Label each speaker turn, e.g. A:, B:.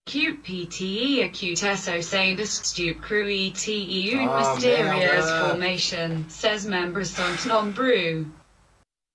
A: Acute PTE, acute SO saying stup crew ETE,
B: Oh,
A: mysterious
B: merde.
A: formation, says membre sont nombreux.